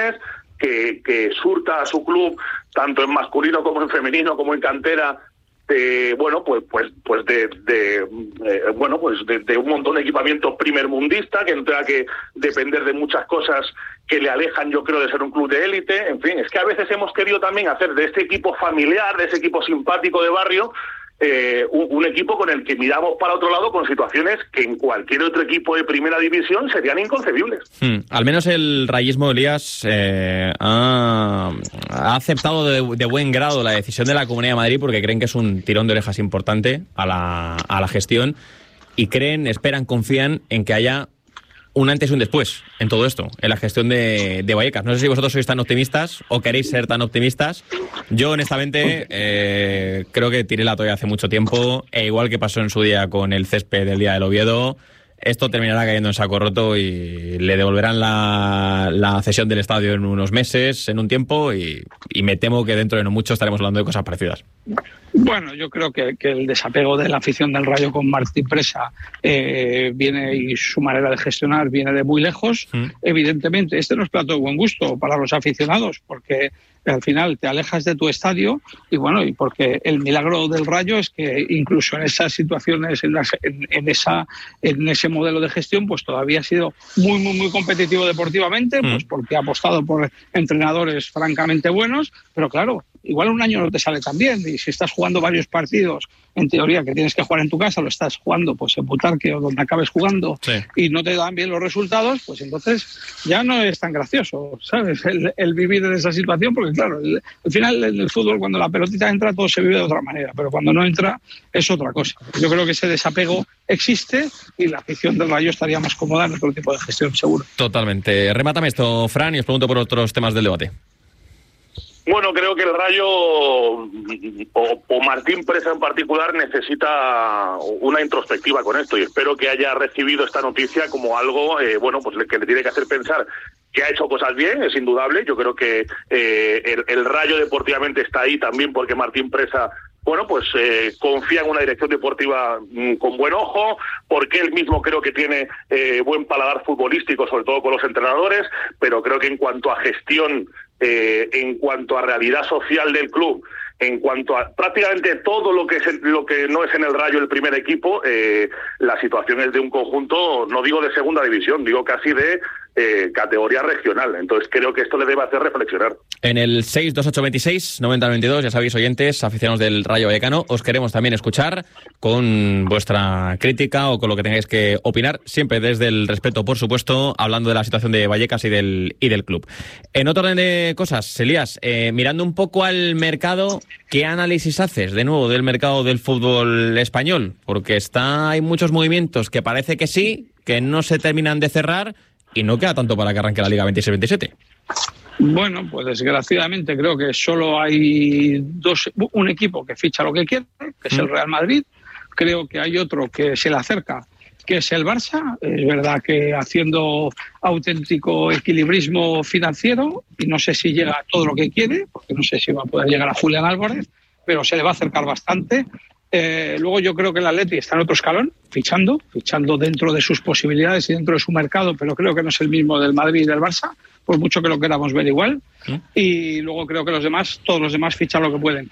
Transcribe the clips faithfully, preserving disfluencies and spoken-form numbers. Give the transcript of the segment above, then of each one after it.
jóvenes, que, que surta a su club, tanto en masculino como en femenino, como en cantera, de, bueno, pues, pues, pues de, de eh, bueno, pues de, de un montón de equipamiento primermundista, que no tenga que depender de muchas cosas que le alejan, yo creo, de ser un club de élite. En fin, es que a veces hemos querido también hacer de este equipo familiar, de ese equipo simpático de barrio, Eh, un, un equipo con el que miramos para otro lado con situaciones que en cualquier otro equipo de primera división serían inconcebibles. Hmm. Al menos el rayismo, Elías, eh, ha, ha aceptado de, de buen grado la decisión de la Comunidad de Madrid, porque creen que es un tirón de orejas importante a la, a la gestión, y creen, esperan, confían en que haya un antes y un después en todo esto, en la gestión de, de Vallecas. No sé si vosotros sois tan optimistas o queréis ser tan optimistas. Yo, honestamente, eh, creo que tiré la toalla hace mucho tiempo, e igual que pasó en su día con el césped del día del Oviedo, esto terminará cayendo en saco roto y le devolverán la, la cesión del estadio en unos meses, en un tiempo, y, y me temo que dentro de no mucho estaremos hablando de cosas parecidas. Bueno, yo creo que, que el desapego de la afición del Rayo con Martín Presa eh, viene, y su manera de gestionar viene de muy lejos. Mm. Evidentemente, este no es plato de buen gusto para los aficionados, porque al final te alejas de tu estadio, y bueno, y porque el milagro del Rayo es que incluso en esas situaciones, en, las, en, en esa en ese modelo de gestión, pues todavía ha sido muy, muy, muy competitivo deportivamente, mm. pues porque ha apostado por entrenadores francamente buenos, pero claro, igual un año no te sale tan bien, y si estás jugando varios partidos, en teoría, que tienes que jugar en tu casa, lo estás jugando pues en Butarque o donde acabes jugando, sí, y no te dan bien los resultados, pues entonces ya no es tan gracioso, ¿sabes? El, el vivir en esa situación, porque claro, el, al final en el fútbol, cuando la pelotita entra, todo se vive de otra manera, pero cuando no entra es otra cosa. Yo creo que ese desapego existe, y la afición del Rayo estaría más cómoda en otro tipo de gestión, seguro. Totalmente. Remátame esto, Fran, y os pregunto por otros temas del debate. Bueno, creo que el Rayo, o, o Martín Presa en particular, necesita una introspectiva con esto, y espero que haya recibido esta noticia como algo, eh, bueno, pues que le tiene que hacer pensar que ha hecho cosas bien, es indudable. Yo creo que eh, el, el Rayo deportivamente está ahí también porque Martín Presa, bueno, pues eh, confía en una dirección deportiva mmm, con buen ojo, porque él mismo creo que tiene eh, buen paladar futbolístico, sobre todo con los entrenadores, pero creo que en cuanto a gestión, eh, en cuanto a realidad social del club, en cuanto a prácticamente todo lo que es el, lo que no es en el Rayo el primer equipo, eh, la situación es de un conjunto, no digo de segunda división, digo casi de eh, categoría regional. Entonces creo que esto le debe hacer reflexionar. En el seis dos ocho dos seis nueve cero dos dos, ya sabéis, oyentes, aficionados del Rayo Vallecano, os queremos también escuchar con vuestra crítica o con lo que tengáis que opinar, siempre desde el respeto, por supuesto, hablando de la situación de Vallecas y del, y del club. En otro orden de cosas, Elías, eh, mirando un poco al mercado, ¿qué análisis haces de nuevo del mercado del fútbol español? Porque está, hay muchos movimientos que parece que sí, que no se terminan de cerrar, y no queda tanto para que arranque la Liga veintiséis veintisiete. Bueno, pues desgraciadamente creo que solo hay dos, un equipo que ficha lo que quiere, que es el Real Madrid. Creo que hay otro que se le acerca, que es el Barça. Es verdad que haciendo auténtico equilibrismo financiero, y no sé si llega a todo lo que quiere, porque no sé si va a poder llegar a Julián Álvarez, pero se le va a acercar bastante. Eh, luego yo creo que el Atleti está en otro escalón, fichando, fichando dentro de sus posibilidades y dentro de su mercado, pero creo que no es el mismo del Madrid y del Barça, por mucho que lo queramos ver igual. ¿Sí? Y luego creo que los demás, todos los demás fichan lo que pueden.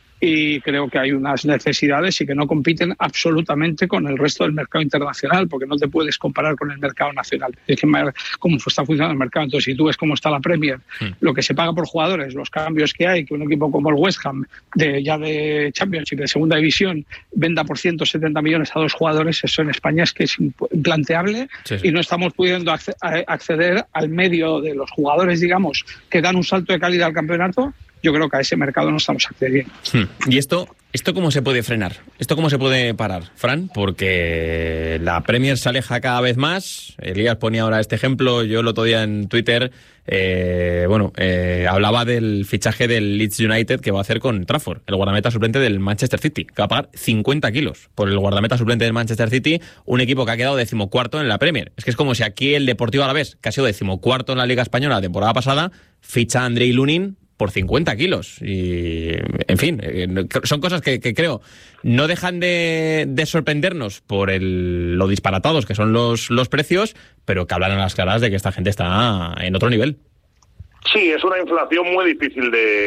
Y creo que hay unas necesidades y que no compiten absolutamente con el resto del mercado internacional, porque no te puedes comparar con el mercado nacional. Es que cómo está funcionando el mercado. Entonces, si tú ves cómo está la Premier, sí, lo que se paga por jugadores, los cambios que hay, que un equipo como el West Ham, de, ya de Championship, de segunda división, venda por ciento setenta millones a dos jugadores, eso en España es que es implanteable, sí, sí. Y no estamos pudiendo acceder al medio de los jugadores, digamos, que dan un salto de calidad al campeonato. Yo creo que a ese mercado no estamos accediendo. ¿Y esto, esto cómo se puede frenar? ¿Esto cómo se puede parar, Fran? Porque la Premier se aleja cada vez más. Elías ponía ahora este ejemplo. Yo el otro día en Twitter, eh, bueno, eh, hablaba del fichaje del Leeds United que va a hacer con Trafford, el guardameta suplente del Manchester City, que va a pagar cincuenta kilos por el guardameta suplente del Manchester City, un equipo que ha quedado decimocuarto en la Premier. Es que es como si aquí el Deportivo Alavés, que ha sido decimocuarto en la Liga Española la temporada pasada, ficha a Andrei Lunin por cincuenta kilos. Y, en fin, son cosas que, que creo no dejan de, de sorprendernos por el, lo disparatados que son los, los precios, pero que hablan a las claras de que esta gente está en otro nivel. Sí, es una inflación muy difícil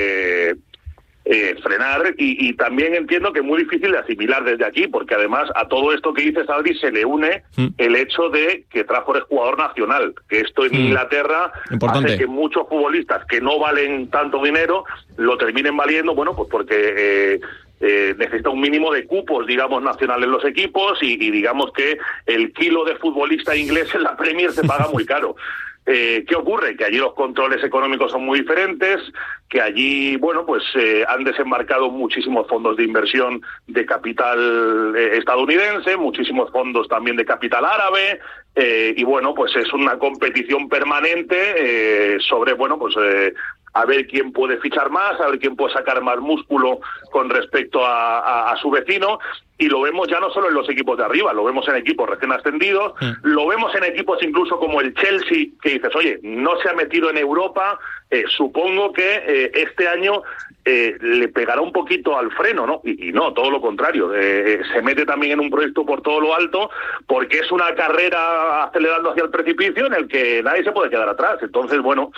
de eh, frenar y, y también entiendo que es muy difícil de asimilar desde aquí, porque además a todo esto que dice Adri se le une mm. el hecho de que Trafford es jugador nacional, que esto en mm. Inglaterra Importante. hace que muchos futbolistas que no valen tanto dinero lo terminen valiendo, bueno, pues porque eh, eh, necesita un mínimo de cupos, digamos, nacionales en los equipos y, y digamos que el kilo de futbolista inglés en la Premier se paga muy caro. Eh, ¿Qué ocurre? Que allí los controles económicos son muy diferentes, que allí, bueno, pues eh, han desembarcado muchísimos fondos de inversión de capital eh, estadounidense, muchísimos fondos también de capital árabe, eh, y bueno, pues es una competición permanente eh, sobre, bueno, pues eh, a ver quién puede fichar más, a ver quién puede sacar más músculo con respecto a, a, a su vecino, y lo vemos ya no solo en los equipos de arriba, lo vemos en equipos recién ascendidos, sí. lo vemos en equipos incluso como el Chelsea, que dices, oye, no se ha metido en Europa, eh, supongo que eh, este año eh, le pegará un poquito al freno, ¿no? Y, y no, todo lo contrario, eh, se mete también en un proyecto por todo lo alto, porque es una carrera acelerando hacia el precipicio en el que nadie se puede quedar atrás. Entonces, bueno,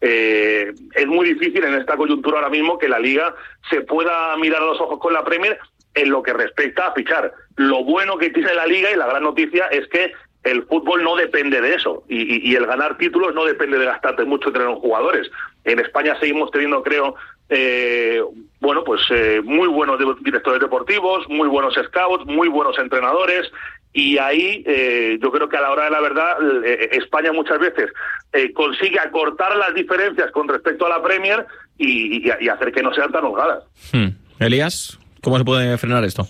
Eh, es muy difícil en esta coyuntura ahora mismo que la Liga se pueda mirar a los ojos con la Premier en lo que respecta a fichar. Lo bueno que tiene la Liga y la gran noticia es que el fútbol no depende de eso y, y, y el ganar títulos no depende de gastarte mucho en tener jugadores. En España seguimos teniendo, creo, eh, bueno, pues eh, muy buenos directores deportivos, muy buenos scouts, muy buenos entrenadores. Y ahí eh, yo creo que a la hora de la verdad eh, España muchas veces eh, consigue acortar las diferencias con respecto a la Premier y, y, y hacer que no sean tan holgadas. Hmm. Elías, ¿cómo se puede frenar esto?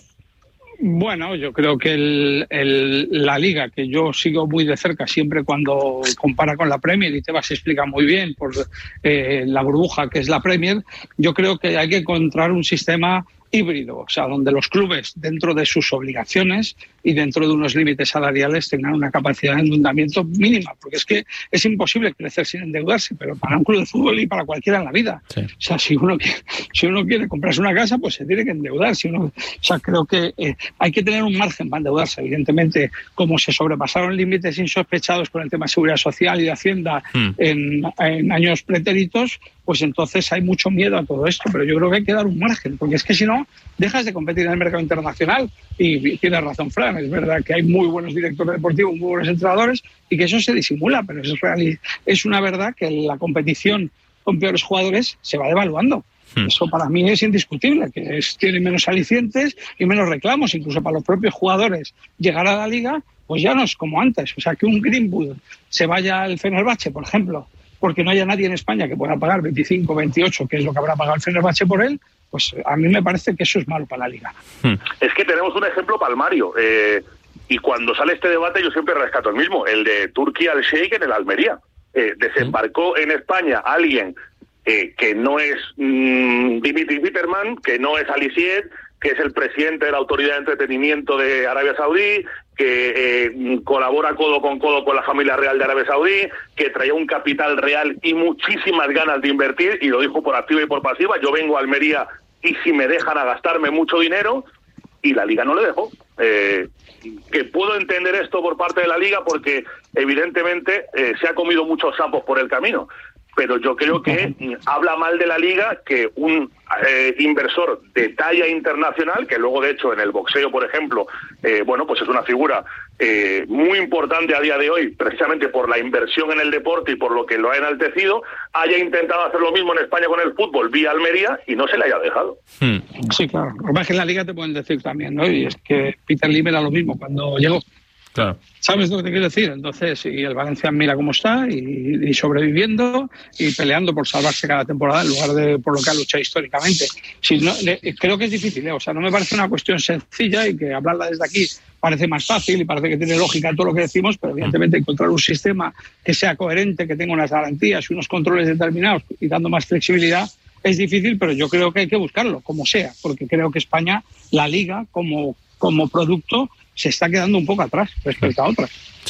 Bueno, yo creo que el, el, la Liga, que yo sigo muy de cerca siempre cuando compara con la Premier, y Tebas explica muy bien por eh, la burbuja que es la Premier, yo creo que hay que encontrar un sistema híbrido, o sea, donde los clubes, dentro de sus obligaciones y dentro de unos límites salariales, tengan una capacidad de endeudamiento mínima, porque es que es imposible crecer sin endeudarse, pero para un club de fútbol y para cualquiera en la vida. Sí. O sea, si uno, si uno quiere comprarse una casa, pues se tiene que endeudar. Si uno, o sea, creo que eh, hay que tener un margen para endeudarse. Evidentemente, como se sobrepasaron límites insospechados con el tema de seguridad social y de Hacienda hmm. en, en años pretéritos, pues entonces hay mucho miedo a todo esto, pero yo creo que hay que dar un margen, porque es que si no, dejas de competir en el mercado internacional. Y tienes razón, Fran, es verdad que hay muy buenos directores deportivos, muy buenos entrenadores, y que eso se disimula, pero es, real, es una verdad que la competición con peores jugadores se va devaluando. Hmm. Eso para mí es indiscutible, que es, tiene menos alicientes y menos reclamos, incluso para los propios jugadores. Llegar a la Liga, pues ya no es como antes. O sea, que un Greenwood se vaya al Fenerbahce, por ejemplo, porque no haya nadie en España que pueda pagar veinticinco, veintiocho, que es lo que habrá pagado el Fenerbahce por él, pues a mí me parece que eso es malo para la Liga. Hmm. Es que tenemos un ejemplo palmario, eh, y cuando sale este debate yo siempre rescato el mismo, el de Turki al Sheikh en el Almería. Eh, desembarcó en España alguien eh, que no es mmm, Dimitri Peterman, que no es Ali Sied, que es el presidente de la Autoridad de Entretenimiento de Arabia Saudí, que eh, colabora codo con codo con la familia real de Arabia Saudí, que traía un capital real y muchísimas ganas de invertir, y lo dijo por activa y por pasiva: yo vengo a Almería y si me dejan a gastarme mucho dinero, y la Liga no le dejó. Eh, que puedo entender esto por parte de la Liga porque evidentemente eh, se ha comido muchos sapos por el camino, pero yo creo que habla mal de la Liga que un eh, inversor de talla internacional, que luego de hecho en el boxeo, por ejemplo, eh, bueno, pues es una figura eh, muy importante a día de hoy, precisamente por la inversión en el deporte y por lo que lo ha enaltecido, haya intentado hacer lo mismo en España con el fútbol vía Almería y no se le haya dejado. Hmm. Sí, claro. Lo que pasa es que en la Liga te pueden decir también, ¿no? Y es que Peter Lim era lo mismo cuando llegó. Claro. ¿Sabes lo que te quiero decir? Entonces, y el Valencia mira cómo está y, y sobreviviendo y peleando por salvarse cada temporada en lugar de por lo que ha luchado históricamente. Si no, le, creo que es difícil, ¿eh? O sea, no me parece una cuestión sencilla y que hablarla desde aquí parece más fácil y parece que tiene lógica todo lo que decimos, pero evidentemente encontrar un sistema que sea coherente, que tenga unas garantías y unos controles determinados y dando más flexibilidad es difícil, pero yo creo que hay que buscarlo, como sea, porque creo que España, la Liga, como, como producto, se está quedando un poco atrás respecto a otras. Sí.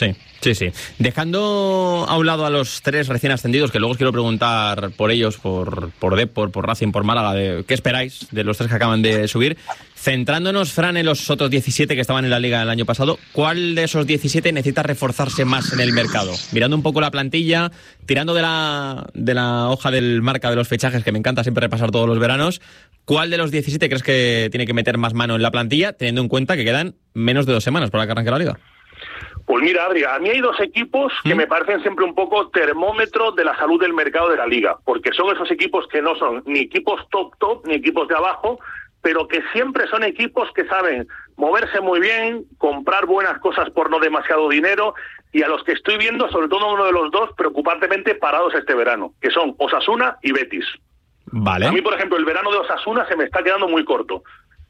Sí, sí. Dejando a un lado a los tres recién ascendidos, que luego os quiero preguntar por ellos, por, por Depor, por Racing, por Málaga, de, ¿qué esperáis de los tres que acaban de subir? Centrándonos, Fran, en los otros diecisiete que estaban en la Liga el año pasado, ¿cuál de esos diecisiete necesita reforzarse más en el mercado? Mirando un poco la plantilla, tirando de la, de la hoja del marca de los fichajes, que me encanta siempre repasar todos los veranos, ¿cuál de los diecisiete crees que tiene que meter más mano en la plantilla, teniendo en cuenta que quedan menos de dos semanas para que arranque la Liga? Pues mira, Adri, a mí hay dos equipos que ¿Mm? me parecen siempre un poco termómetro de la salud del mercado de la Liga, porque son esos equipos que no son ni equipos top top, ni equipos de abajo, pero que siempre son equipos que saben moverse muy bien, comprar buenas cosas por no demasiado dinero, y a los que estoy viendo, sobre todo uno de los dos, preocupantemente parados este verano, que son Osasuna y Betis. Vale. A mí, por ejemplo, el verano de Osasuna se me está quedando muy corto.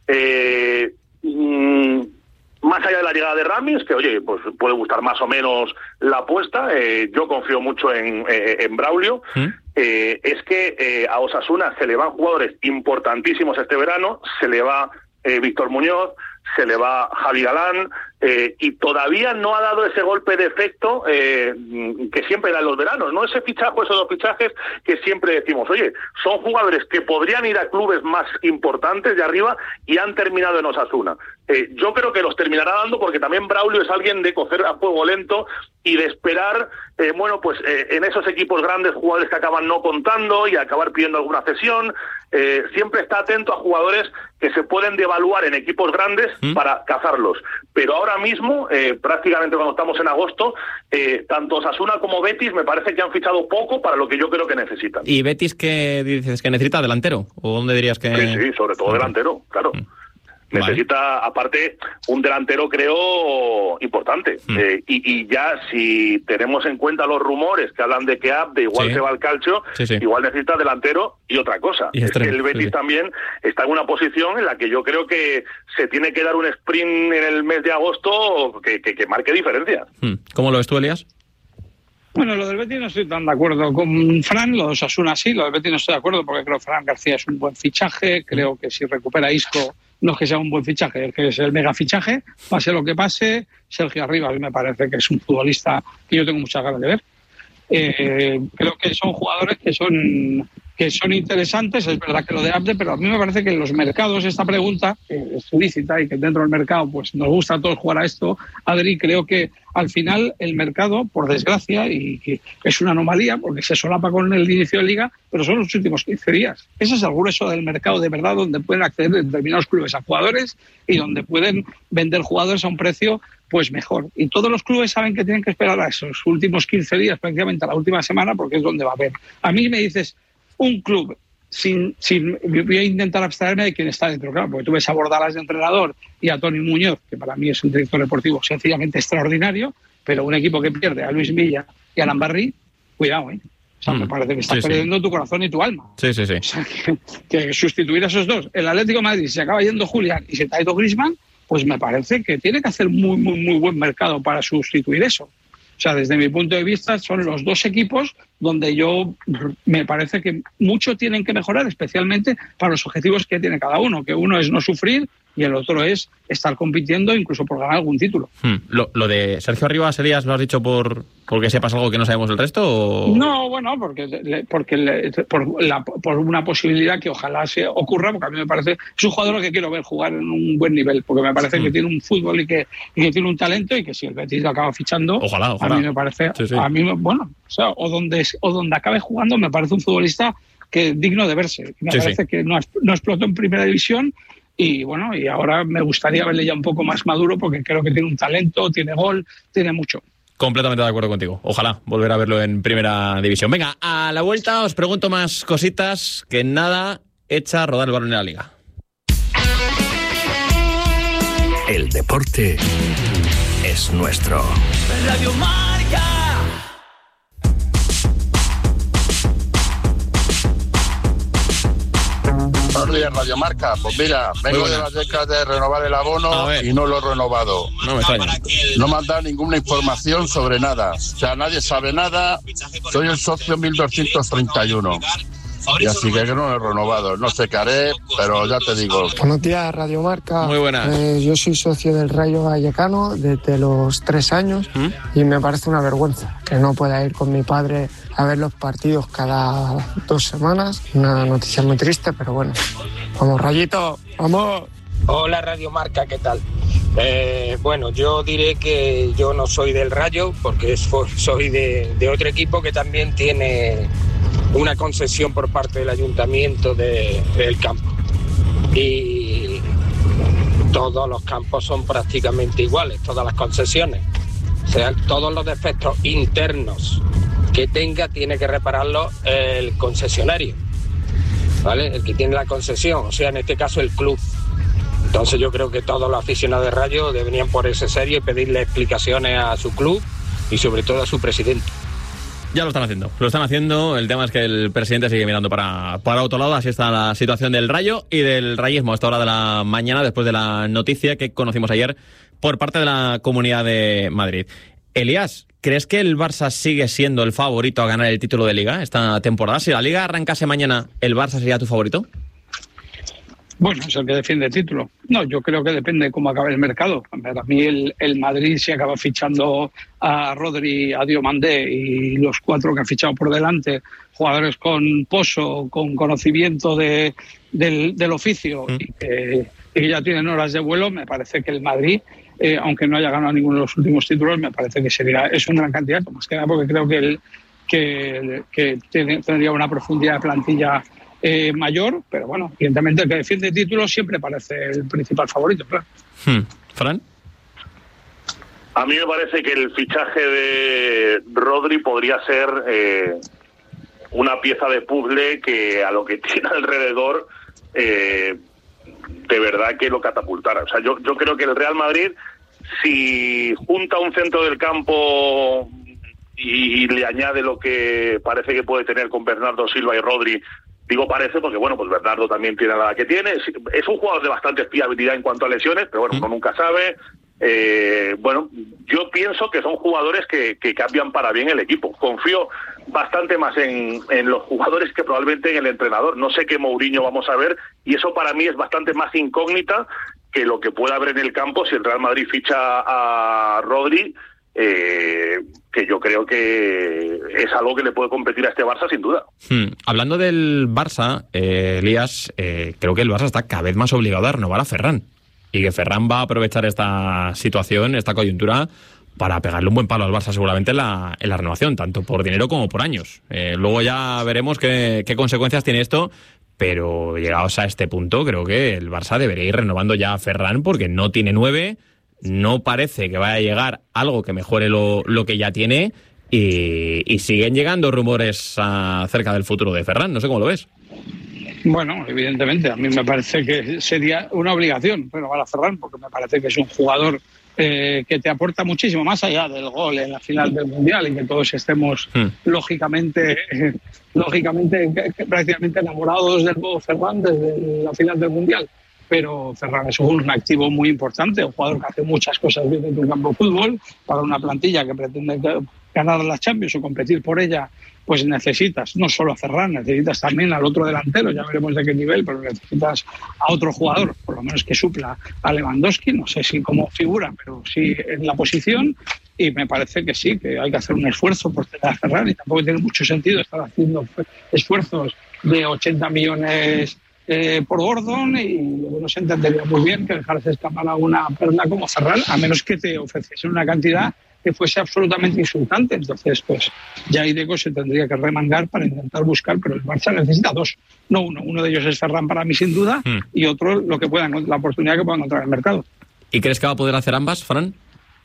Eh... Mmm, Más allá de la llegada de Ramis, que oye, pues puede gustar más o menos la apuesta, eh, yo confío mucho en, eh, en Braulio, ¿Mm? eh, es que eh, a Osasuna se le van jugadores importantísimos este verano, se le va eh, Víctor Muñoz, se le va Javi Galán, eh, y todavía no ha dado ese golpe de efecto eh, que siempre dan los veranos, ¿no? Ese fichaje, esos dos fichajes que siempre decimos, oye, son jugadores que podrían ir a clubes más importantes de arriba y han terminado en Osasuna. Eh, yo creo que los terminará dando porque también Braulio es alguien de coger a fuego lento y de esperar, eh, bueno, pues eh, en esos equipos grandes, jugadores que acaban no contando y acabar pidiendo alguna cesión. Eh, siempre está atento a jugadores que se pueden devaluar en equipos grandes ¿Mm? para cazarlos. Pero ahora mismo, eh, prácticamente cuando estamos en agosto, eh, tanto Osasuna como Betis me parece que han fichado poco para lo que yo creo que necesitan. ¿Y Betis qué dices que necesita? ¿Delantero? ¿O dónde dirías que...? Sí, sí, sobre todo delantero, claro. ¿Mm? Necesita, vale. aparte, un delantero, creo, importante. Mm. Eh, y, y ya, si tenemos en cuenta los rumores que hablan de que Abde igual sí. se va al calcio, sí, sí. igual necesita delantero y otra cosa. Y es que el Betis sí, sí. también está en una posición en la que yo creo que se tiene que dar un sprint en el mes de agosto que, que, que marque diferencia. Mm. ¿Cómo lo ves tú, Elías? Bueno, lo del Betis no estoy tan de acuerdo con Fran, lo de Osasuna sí, lo del Betis no estoy de acuerdo porque creo que Fran García es un buen fichaje, creo que si recupera Isco no es que sea un buen fichaje, es que es el mega fichaje, pase lo que pase. Sergio Arribas me parece que es un futbolista que yo tengo muchas ganas de ver. Eh, creo que son jugadores que son que son interesantes, es verdad que lo de Abde, pero a mí me parece que en los mercados esta pregunta, que es lícita y que dentro del mercado pues nos gusta a todos jugar a esto, Adri, creo que al final el mercado, por desgracia, y que es una anomalía porque se solapa con el inicio de liga, pero son los últimos quince días. Ese es el grueso del mercado de verdad, donde pueden acceder determinados clubes a jugadores y donde pueden vender jugadores a un precio pues mejor. Y todos los clubes saben que tienen que esperar a esos últimos quince días, prácticamente a la última semana, porque es donde va a haber. A mí me dices, un club, sin, sin voy a intentar abstraerme de quién está dentro, claro, porque tú ves a Bordalas de entrenador y a Toni Muñoz, que para mí es un director deportivo sencillamente extraordinario, pero un equipo que pierde a Luis Villa y a Lambarri, cuidado, ¿eh? O sea, mm, me parece que estás sí, perdiendo sí. tu corazón y tu alma. Sí, sí, sí. O sea, que, que sustituir a esos dos. El Atlético de Madrid, si se acaba yendo Julián y se ha ido Griezmann, pues me parece que tiene que hacer muy, muy, muy buen mercado para sustituir eso. O sea, desde mi punto de vista, son los dos equipos donde yo me parece que mucho tienen que mejorar, especialmente para los objetivos que tiene cada uno, que uno es no sufrir y el otro es estar compitiendo incluso por ganar algún título. Hmm. ¿Lo, lo de Sergio Arribas, Elías, lo has dicho por porque sepas algo que no sabemos el resto? O... No, bueno, porque porque le, por, la, por una posibilidad que ojalá se ocurra, porque a mí me parece, es un jugador que quiero ver jugar en un buen nivel, porque me parece hmm. que tiene un fútbol y que, y que tiene un talento y que si el Betis lo acaba fichando, ojalá, ojalá. a mí me parece, sí, sí. a mí, bueno, o sea, o donde, o donde acabe jugando me parece un futbolista que es digno de verse. Me sí, parece sí. que no, no explotó en primera división. Y bueno, y ahora me gustaría verle ya un poco más maduro porque creo que tiene un talento, tiene gol, tiene mucho. Completamente de acuerdo contigo. Ojalá volver a verlo en primera división. Venga, a la vuelta os pregunto más cositas que nada echa a rodar el balón en la liga. El deporte es nuestro. Radio Marca. Buenos días, Radio Marca. Pues mira, vengo de las décadas de renovar el abono y no lo he renovado. No me extraña. No me han dado ninguna información sobre nada. O sea, nadie sabe nada. Soy el socio mil doscientos treinta y uno. y así que no he renovado. No sé qué haré, pero ya te digo. Buenos días, Radio Marca. Muy buenas. Eh, yo soy socio del Rayo Vallecano desde los tres años ¿Mm? y me parece una vergüenza que no pueda ir con mi padre a ver los partidos cada dos semanas. Una noticia muy triste, pero bueno. Vamos, Rayito, vamos. Hola, Radio Marca, ¿qué tal? Eh, bueno, yo diré que yo no soy del Rayo porque soy de, de otro equipo que también tiene una concesión por parte del ayuntamiento de, del campo. Y todos los campos son prácticamente iguales, todas las concesiones. O sea, todos los defectos internos que tenga tiene que repararlos el concesionario, ¿vale? El que tiene la concesión, o sea, en este caso el club. Entonces yo creo que todos los aficionados de Rayo deberían ponerse serio y pedirle explicaciones a su club y sobre todo a su presidente. Ya lo están haciendo, lo están haciendo. El tema es que el presidente sigue mirando para, para otro lado. Así está la situación del Rayo y del rayismo a esta hora de la mañana, después de la noticia que conocimos ayer por parte de la Comunidad de Madrid. Elías, ¿crees que el Barça sigue siendo el favorito a ganar el título de Liga esta temporada? Si la Liga arrancase mañana, ¿el Barça sería tu favorito? Bueno, es el que defiende el título. No, yo creo que depende de cómo acabe el mercado. A mí el, el Madrid, si acaba fichando a Rodri, a Diomandé y los cuatro que ha fichado por delante, jugadores con pozo, con conocimiento de, del, del oficio mm. y, que, y que ya tienen horas de vuelo, me parece que el Madrid, eh, aunque no haya ganado ninguno de los últimos títulos, me parece que sería es una gran candidato, más que nada porque creo que, el, que, que tiene, tendría una profundidad de plantilla Eh, mayor, pero bueno, evidentemente el que defiende títulos siempre parece el principal favorito, claro. Hmm. ¿Fran? A mí me parece que el fichaje de Rodri podría ser eh, una pieza de puzzle que a lo que tiene alrededor eh, de verdad que lo catapultara. O sea, yo, yo creo que el Real Madrid, si junta un centro del campo y, y le añade lo que parece que puede tener con Bernardo Silva y Rodri. Digo parece porque, bueno, pues Bernardo también tiene la edad que tiene. Es un jugador de bastante fiabilidad en cuanto a lesiones, pero bueno, uno nunca sabe. Eh, bueno, yo pienso que son jugadores que, que cambian para bien el equipo. Confío bastante más en, en los jugadores que probablemente en el entrenador. No sé qué Mourinho vamos a ver, y eso para mí es bastante más incógnita que lo que pueda haber en el campo si el Real Madrid ficha a Rodri, eh, que yo creo que es algo que le puede competir a este Barça sin duda. Hmm. Hablando del Barça, eh, Elías, eh, creo que el Barça está cada vez más obligado a renovar a Ferran, y que Ferran va a aprovechar esta situación, esta coyuntura, para pegarle un buen palo al Barça seguramente en la, en la renovación, tanto por dinero como por años. Eh, luego ya veremos qué, qué consecuencias tiene esto, pero llegados a este punto creo que el Barça debería ir renovando ya a Ferran, porque no tiene nueve. No parece que vaya a llegar algo que mejore lo, lo que ya tiene, y, y siguen llegando rumores acerca del futuro de Ferran. No sé cómo lo ves. Bueno, evidentemente, a mí me parece que sería una obligación renovar a Ferran, porque me parece que es un jugador eh, que te aporta muchísimo, más allá del gol en la final del Mundial, y que todos estemos hmm. lógicamente eh, lógicamente prácticamente enamorados del nuevo Ferran desde la final del Mundial. Pero Ferran es un activo muy importante, un jugador que hace muchas cosas bien dentro del campo de fútbol. Para una plantilla que pretende ganar la Champions o competir por ella, pues necesitas no solo a Ferran, necesitas también al otro delantero, ya veremos de qué nivel, pero necesitas a otro jugador, por lo menos que supla a Lewandowski, no sé si como figura, pero sí en la posición, y me parece que sí, que hay que hacer un esfuerzo por tener a Ferran, y tampoco tiene mucho sentido estar haciendo esfuerzos de ochenta millones Eh, por Gordon, y no se entendería muy bien que dejarse escapar a una perla como Ferran, a menos que te ofreciesen una cantidad que fuese absolutamente insultante. Entonces, pues ya Ideco se tendría que remangar para intentar buscar, pero el Barça necesita dos, no uno. Uno de ellos es Ferran para mí sin duda, mm. y otro lo que pueda, la oportunidad que pueda encontrar en el mercado. ¿Y crees que va a poder hacer ambas, Fran?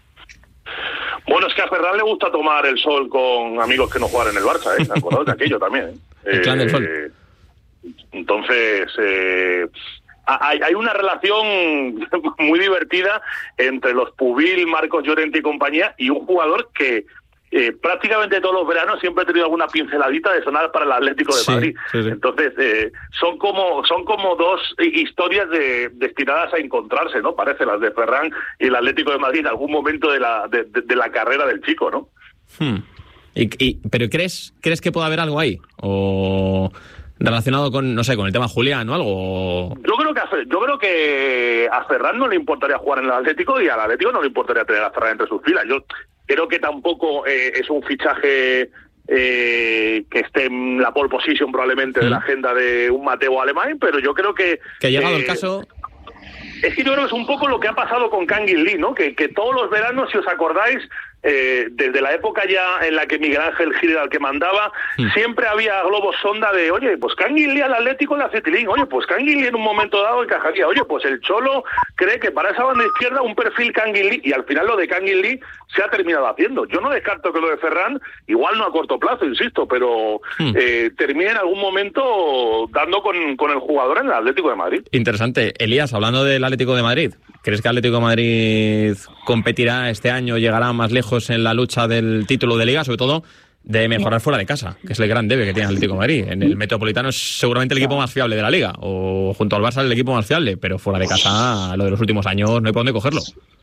Bueno, es que a Ferran le gusta tomar el sol con amigos que no juegan en el Barça, ¿eh? ¿Me acuerdo de aquello también? ¿eh? El clan del sol. Entonces, eh, hay, hay una relación muy divertida entre los Pubil, Marcos Llorente y compañía, y un jugador que eh, prácticamente todos los veranos siempre ha tenido alguna pinceladita de sonar para el Atlético de sí, Madrid. Sí, sí. Entonces, eh, son como son como dos historias de, destinadas a encontrarse, ¿no? Parece, las de Ferran y el Atlético de Madrid en algún momento de la, de, de, de la carrera del chico, ¿no? Hmm. Y, y, ¿Pero crees, crees que puede haber algo ahí? ¿O...? relacionado con, no sé, con el tema Julián o algo. Yo creo que a, yo creo que a Ferran no le importaría jugar en el Atlético y al Atlético no le importaría tener a Ferran entre sus filas. Yo creo que tampoco eh, es un fichaje eh, que esté en la pole position probablemente mm. de la agenda de un Mateo Alemán, pero yo creo que... Que ha llegado eh, el caso... Es que yo creo que es un poco lo que ha pasado con Kangin Lee, ¿no? Que, que todos los veranos, si os acordáis, eh, desde la época ya en la que Miguel Ángel Gil era el que mandaba, mm. siempre había globos sonda de, oye, pues Kangin Lee al Atlético le hace tilín, oye, pues Kangin Lee en un momento dado encajaría, oye, pues el Cholo cree que para esa banda izquierda un perfil Kangin Lee, y al final lo de Kangin Lee se ha terminado haciendo. Yo no descarto que lo de Ferran, igual no a corto plazo, insisto, pero mm. eh, termine en algún momento dando con, con el jugador en el Atlético de Madrid. Interesante. Elías, hablando del Atlético de Madrid, ¿crees que Atlético de Madrid competirá este año, llegará más lejos en la lucha del título de Liga, sobre todo de mejorar fuera de casa, que es el gran debe que tiene el Atlético de Madrid? En el Metropolitano es seguramente el equipo más fiable de la Liga, o junto al Barça el equipo más fiable, pero fuera de casa, lo de los últimos años, no hay por dónde cogerlo.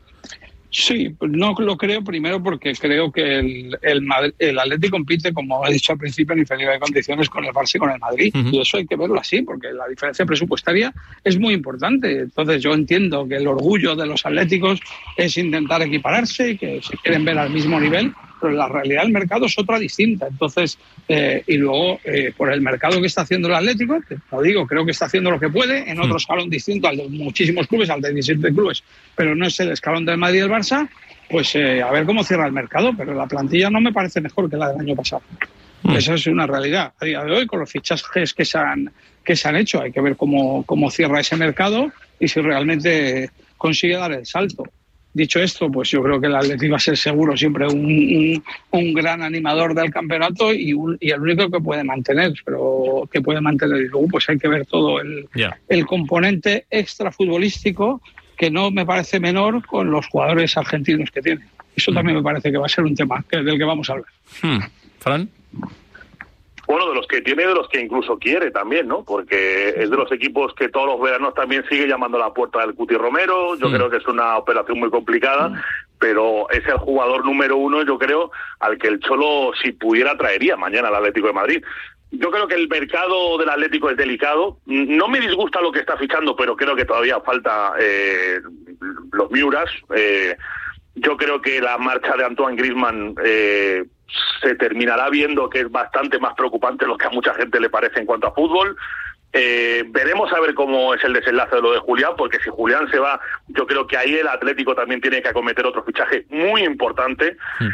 Sí, no lo creo, primero porque creo que el, el, el Atlético compite, como he dicho al principio, en inferioridad de condiciones con el Barça y con el Madrid. Uh-huh. Y eso hay que verlo así, porque la diferencia presupuestaria es muy importante. Entonces yo entiendo que el orgullo de los atléticos es intentar equipararse y que se quieren ver al mismo nivel, pero la realidad del mercado es otra distinta. Entonces, eh, y luego, eh, por el mercado que está haciendo el Atlético, que, como digo, creo que está haciendo lo que puede, en otro escalón distinto al de muchísimos clubes, al de diecisiete clubes, pero no es el escalón del Madrid y el Barça, pues eh, a ver cómo cierra el mercado, pero la plantilla no me parece mejor que la del año pasado. Mm. Esa es una realidad. A día de hoy, con los fichajes que se han, que se han hecho, hay que ver cómo, cómo cierra ese mercado y si realmente consigue dar el salto. Dicho esto, pues yo creo que el Atlético va a ser seguro siempre un, un, un gran animador del campeonato y, un, y el único que puede mantener, pero que puede mantener. Y luego pues hay que ver todo el, yeah. el componente extrafutbolístico, que no me parece menor con los jugadores argentinos que tiene. Eso mm. también me parece que va a ser un tema que, del que vamos a hablar. Hmm. ¿Fran? Bueno, de los que tiene, de los que incluso quiere también, ¿no? Porque es de los equipos que todos los veranos también sigue llamando a la puerta del Cuti Romero. Yo mm. creo que es una operación muy complicada, mm. pero es el jugador número uno, yo creo, al que el Cholo, si pudiera, traería mañana al Atlético de Madrid. Yo creo que el mercado del Atlético es delicado. No me disgusta lo que está fichando, pero creo que todavía falta eh, los Miuras. Eh, yo creo que la marcha de Antoine Griezmann eh, se terminará viendo que es bastante más preocupante de lo que a mucha gente le parece en cuanto a fútbol. Eh, veremos a ver cómo es el desenlace de lo de Julián, porque si Julián se va, yo creo que ahí el Atlético también tiene que acometer otro fichaje muy importante. Sí.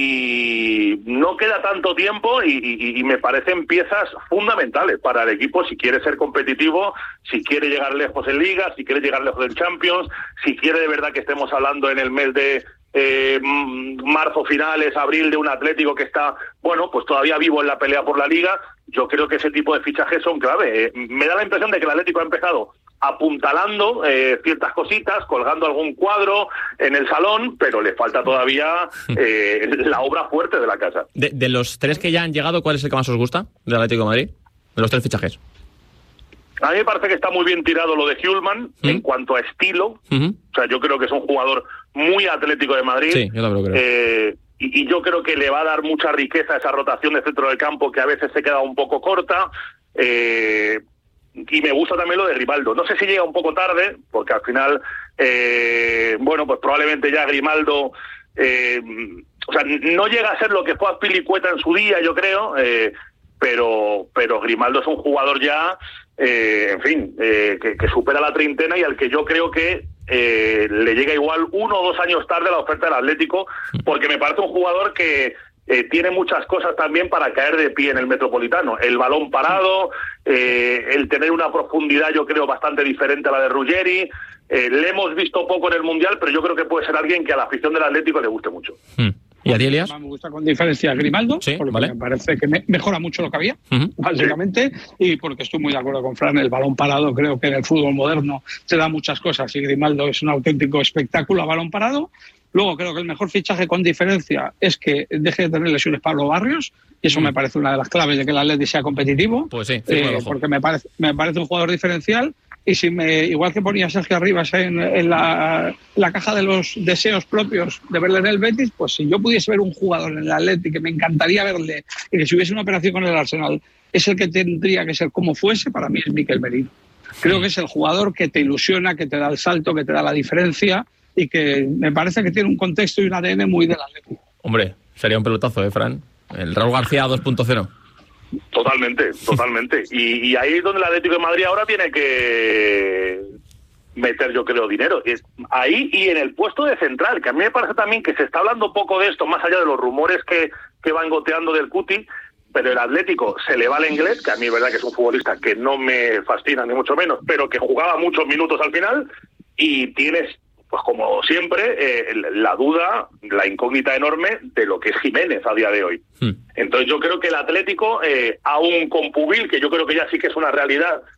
Y no queda tanto tiempo y, y, y me parecen piezas fundamentales para el equipo si quiere ser competitivo, si quiere llegar lejos en Liga, si quiere llegar lejos en Champions, si quiere de verdad que estemos hablando en el mes de eh, marzo finales, abril, de un Atlético que está, bueno, pues todavía vivo en la pelea por la Liga. Yo creo que ese tipo de fichajes son clave. Eh, me da la impresión de que el Atlético ha empezado apuntalando eh, ciertas cositas, colgando algún cuadro en el salón, pero le falta todavía eh, la obra fuerte de la casa. De, de los tres que ya han llegado, ¿cuál es el que más os gusta del Atlético de Madrid? De los tres fichajes. A mí me parece que está muy bien tirado lo de Hjulman ¿Mm? en cuanto a estilo. Uh-huh. O sea, yo creo que es un jugador muy Atlético de Madrid. Sí, yo también lo creo. Eh, y, y yo creo que le va a dar mucha riqueza a esa rotación de centro del campo que a veces se queda un poco corta. Eh, y me gusta también lo de Grimaldo. No sé si llega un poco tarde, porque al final, eh, bueno, pues probablemente ya Grimaldo, eh, o sea, no llega a ser lo que fue Azpilicueta en su día, yo creo, eh, pero, pero Grimaldo es un jugador ya, eh, en fin, eh, que, que supera la treintena y al que yo creo que eh, le llega igual uno o dos años tarde la oferta del Atlético, porque me parece un jugador que Eh, tiene muchas cosas también para caer de pie en el Metropolitano. El balón parado, eh, el tener una profundidad, yo creo, bastante diferente a la de Ruggeri. Eh, le hemos visto poco en el Mundial, pero yo creo que puede ser alguien que a la afición del Atlético le guste mucho. Hmm. ¿Y a ti, Elías? Me gusta con diferencia Grimaldo, sí, porque vale. me parece que me mejora mucho lo que había, uh-huh. básicamente, y porque estoy muy de acuerdo con Fran, el balón parado creo que en el fútbol moderno te da muchas cosas, y Grimaldo es un auténtico espectáculo a balón parado. Luego creo que el mejor fichaje con diferencia es que deje de tener lesiones Pablo Barrios, y eso mm. me parece una de las claves de que el Atleti sea competitivo, pues sí, eh, porque me parece, me parece un jugador diferencial. Y si me, igual que ponía Sergio Arribas en, en la, la caja de los deseos propios de verle en el Betis, pues si yo pudiese ver un jugador en el Atleti que me encantaría verle y que si hubiese una operación con el Arsenal es el que tendría que ser como fuese, para mí es Mikel Merino. Creo que es el jugador que te ilusiona, que te da el salto, que te da la diferencia y que me parece que tiene un contexto y un A D N muy del Atlético. Hombre, sería un pelotazo, ¿eh, Fran? El Raúl García dos punto cero. Totalmente, totalmente. Y, y ahí es donde el Atlético de Madrid ahora tiene que meter, yo creo, dinero. Es ahí y en el puesto de central, que a mí me parece también que se está hablando poco de esto, más allá de los rumores que, que van goteando del Cuti, pero el Atlético se le va el inglés, que a mí es verdad que es un futbolista que no me fascina ni mucho menos, pero que jugaba muchos minutos al final, y tienes, pues como siempre, eh, la duda, la incógnita enorme de lo que es Jiménez a día de hoy. Hmm. Entonces yo creo que el Atlético, eh, aún con Pubil, que yo creo que ya sí que es una realidad,